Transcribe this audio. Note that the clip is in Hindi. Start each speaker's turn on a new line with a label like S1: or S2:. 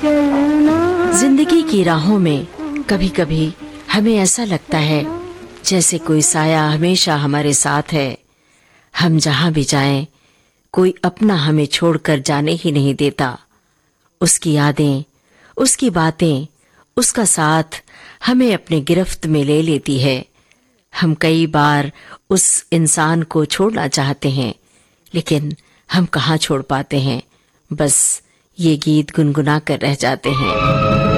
S1: जिंदगी की राहों में कभी कभी हमें ऐसा लगता है जैसे कोई साया हमेशा हमारे साथ है। हम जहां भी जाएं, कोई अपना हमें छोड़कर जाने ही नहीं देता। उसकी यादें, उसकी बातें, उसका साथ हमें अपने गिरफ्त में ले लेती है। हम कई बार उस इंसान को छोड़ना चाहते हैं, लेकिन हम कहाँ छोड़ पाते हैं। बस ये गीत गुनगुना कर रह जाते हैं।